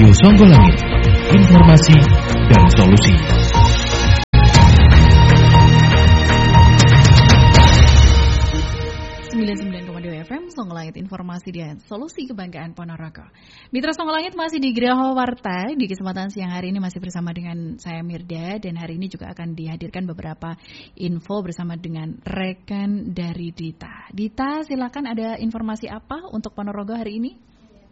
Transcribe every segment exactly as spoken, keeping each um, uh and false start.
Songgolangit, informasi dan solusi. sembilan puluh sembilan koma dua F M Songgolangit, informasi dan solusi kebanggaan Ponorogo. Mitra Songgolangit masih di Geraha Warta. Di kesempatan siang hari ini masih bersama dengan saya Mirda, dan hari ini juga akan dihadirkan beberapa info bersama dengan rekan dari Dita. Dita, silakan, ada informasi apa untuk Ponorogo hari ini?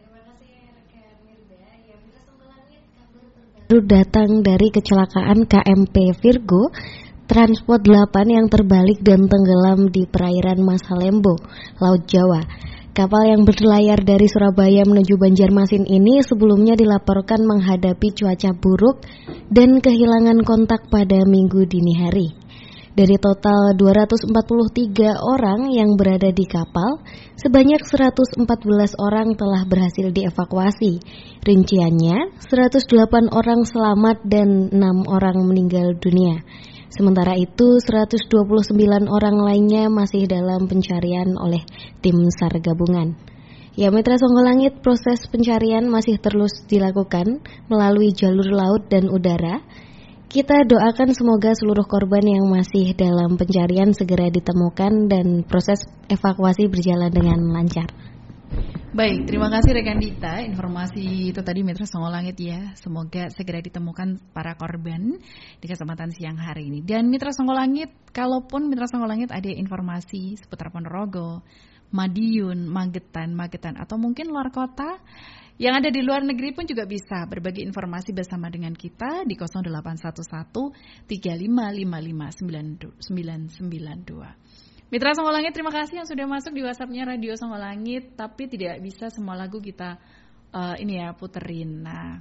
Baru datang dari kecelakaan K M P Virgo Transport delapan yang terbalik dan tenggelam di perairan Masalembo, Laut Jawa. Kapal yang berlayar dari Surabaya menuju Banjarmasin ini sebelumnya dilaporkan menghadapi cuaca buruk dan kehilangan kontak pada Minggu dini hari. Dari total dua ratus empat puluh tiga orang yang berada di kapal, sebanyak seratus empat belas orang telah berhasil dievakuasi. Rinciannya, seratus delapan orang selamat dan enam orang meninggal dunia. Sementara itu, seratus dua puluh sembilan orang lainnya masih dalam pencarian oleh tim SAR gabungan. Ya, Mitra Songgolangit, proses pencarian masih terus dilakukan melalui jalur laut dan udara. Kita doakan semoga seluruh korban yang masih dalam pencarian segera ditemukan dan proses evakuasi berjalan dengan lancar. Baik, terima kasih rekan Dita. Informasi itu tadi Mitra Songgolangit ya. Semoga segera ditemukan para korban di kesempatan siang hari ini. Dan Mitra Songgolangit, kalaupun Mitra Songgolangit ada informasi seputar Ponorogo, Madiun, Magetan, Magetan atau mungkin luar kota, yang ada di luar negeri pun juga bisa berbagi informasi bersama dengan kita di nol delapan satu satu tiga lima lima lima sembilan sembilan dua. Mitra Songgolangit, terima kasih yang sudah masuk di WhatsApp-nya Radio Songgolangit, tapi tidak bisa semua lagu kita uh, ini ya puterin. Nah,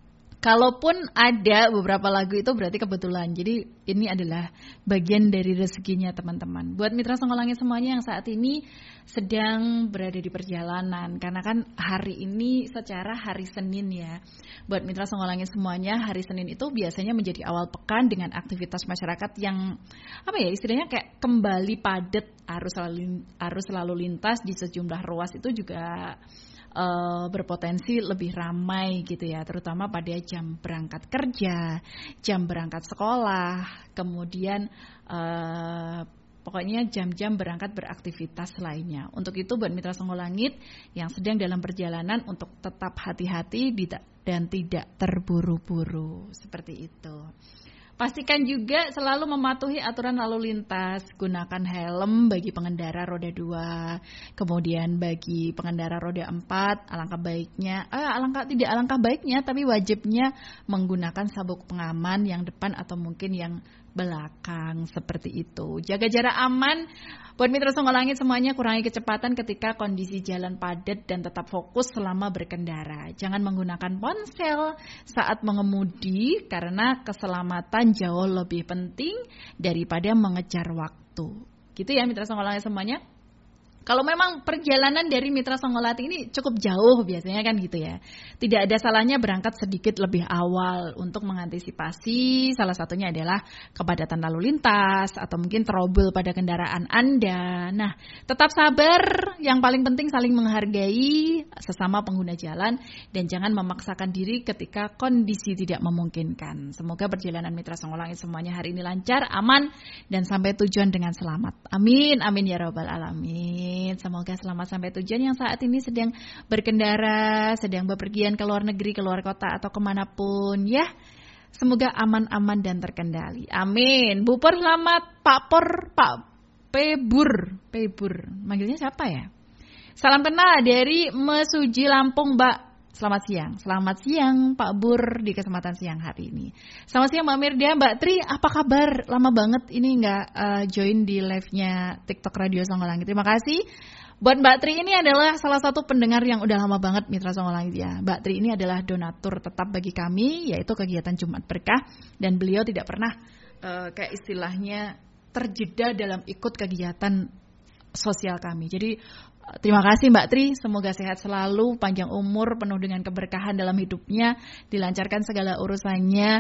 kalaupun ada beberapa lagu itu berarti kebetulan. Jadi ini adalah bagian dari rezekinya teman-teman. Buat Mitra Songgolangit semuanya yang saat ini sedang berada di perjalanan, karena kan hari ini secara hari Senin ya. Buat Mitra Songgolangit semuanya, hari Senin itu biasanya menjadi awal pekan dengan aktivitas masyarakat yang apa ya istilahnya kayak kembali padat, arus lalu, arus lalu lintas di sejumlah ruas itu juga Uh, berpotensi lebih ramai gitu ya, terutama pada jam berangkat kerja, jam berangkat sekolah, kemudian uh, pokoknya jam-jam berangkat beraktivitas lainnya. Untuk itu buat Mitra Songgolangit yang sedang dalam perjalanan untuk tetap hati-hati dan tidak terburu-buru seperti itu. Pastikan juga selalu mematuhi aturan lalu lintas, gunakan helm bagi pengendara roda dua, kemudian bagi pengendara roda empat, alangkah baiknya, eh, alangkah tidak alangkah baiknya, tapi wajibnya menggunakan sabuk pengaman yang depan atau mungkin yang belakang seperti itu. Jaga jarak aman. Buat Mitra Songgolangit semuanya, kurangi kecepatan ketika kondisi jalan padat dan tetap fokus selama berkendara. Jangan menggunakan ponsel saat mengemudi karena keselamatan jauh lebih penting daripada mengejar waktu. Gitu ya Mitra Songgolangit semuanya. Kalau memang perjalanan dari Mitra Songgolangit ini cukup jauh biasanya kan gitu ya, tidak ada salahnya berangkat sedikit lebih awal untuk mengantisipasi salah satunya adalah kepadatan lalu lintas atau mungkin trouble pada kendaraan Anda. Nah, tetap sabar, yang paling penting saling menghargai sesama pengguna jalan dan jangan memaksakan diri ketika kondisi tidak memungkinkan. Semoga perjalanan Mitra Songgolangit semuanya hari ini lancar, aman dan sampai tujuan dengan selamat. Amin, amin ya rabbal alamin. Semoga selamat sampai tujuan yang saat ini sedang berkendara, sedang bepergian ke luar negeri, ke luar kota atau kemanapun ya. Semoga aman-aman dan terkendali. Amin. Bu Pur selamat, Pak Pur, Pak Pebur, Pebur. Manggilnya siapa ya? Salam kenal dari Mesuji Lampung, Mbak. Selamat siang, selamat siang Pak Bur di kesempatan siang hari ini. Selamat siang Mbak Mirda, Mbak Tri, apa kabar? Lama banget ini nggak uh, join di live-nya TikTok Radio Songgolangit. Terima kasih. Buat Mbak Tri ini adalah salah satu pendengar yang udah lama banget Mitra Songgolangit ya. Mbak Tri ini adalah donatur tetap bagi kami, yaitu kegiatan Jumat Berkah, dan beliau tidak pernah uh, kayak istilahnya terjeda dalam ikut kegiatan sosial kami. Jadi terima kasih Mbak Tri, semoga sehat selalu, panjang umur, penuh dengan keberkahan dalam hidupnya, dilancarkan segala urusannya,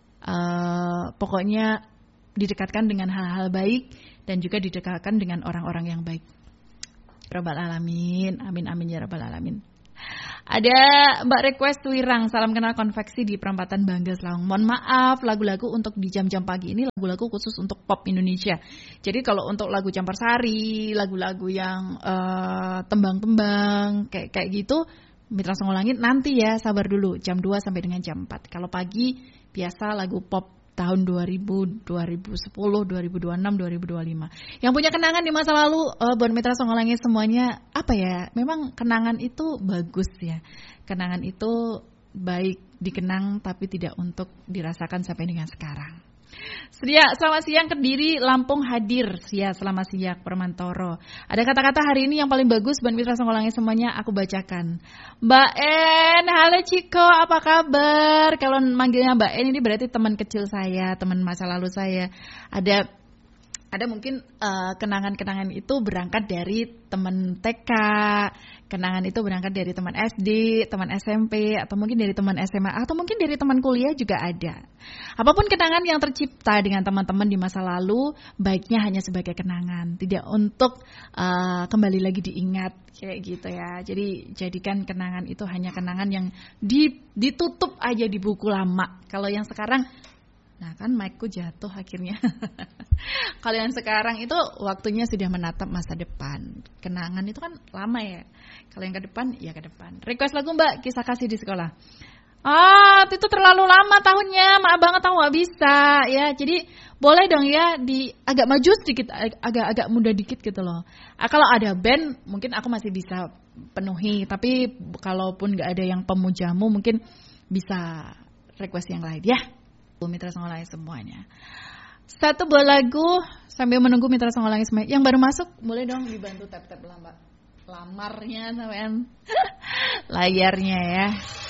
uh, pokoknya didekatkan dengan hal-hal baik dan juga didekatkan dengan orang-orang yang baik. Rabbal alamin, amin amin ya rabbal alamin. Ada Mbak request Wirang, salam kenal konveksi di perempatan Bangga Selawang. Mohon maaf, lagu-lagu untuk di jam-jam pagi ini lagu-lagu khusus untuk pop Indonesia. Jadi kalau untuk lagu campur sari, lagu-lagu yang uh, tembang-tembang kayak kayak gitu, Mitra Songo Langit nanti ya, sabar dulu jam dua sampai dengan jam empat. Kalau pagi biasa lagu pop tahun dua ribu, dua ribu sepuluh, dua ribu dua puluh enam, dua ribu dua puluh lima. Yang punya kenangan di masa lalu, uh, buat Mitra Songo Langit semuanya, apa ya, memang kenangan itu bagus ya. Kenangan itu baik dikenang tapi tidak untuk dirasakan sampai dengan sekarang. Sedia, selamat siang Kediri, Lampung hadir. Ya, selamat siang Permantoro. Ada kata-kata hari ini yang paling bagus buat Mitra Songo Langit semuanya, aku bacakan. Mbak En, halo Ciko, apa kabar? Kalau manggilnya Mbak En ini berarti teman kecil saya, teman masa lalu saya. Ada ada mungkin uh, kenangan-kenangan itu berangkat dari teman T K, kenangan itu berangkat dari teman S D, teman S M P, atau mungkin dari teman S M A, atau mungkin dari teman kuliah juga ada. Apapun kenangan yang tercipta dengan teman-teman di masa lalu, baiknya hanya sebagai kenangan, tidak untuk uh, kembali lagi diingat kayak gitu ya. Jadi jadikan kenangan itu hanya kenangan yang di, ditutup aja di buku lama. Kalau yang sekarang, nah kan mic-ku jatuh akhirnya. Kalau yang sekarang itu waktunya sudah menatap masa depan. Kenangan itu kan lama ya. Kalau yang ke depan, ya ke depan. Request lagu Mbak, Kisah Kasih di Sekolah. Ah, itu terlalu lama tahunnya, maaf banget aku gak bisa ya. Jadi boleh dong ya di agak maju sedikit, agak-agak muda dikit gitu loh. Ah, kalau ada band mungkin aku masih bisa penuhi, tapi kalaupun gak ada yang pemujamu mungkin bisa request yang lain ya. Mitra Songo Langit semuanya. Satu buah lagu sambil menunggu Mitra Songo Langit semuanya. Yang baru masuk boleh dong dibantu tap-tap lamar lamarnya sampean layarnya ya.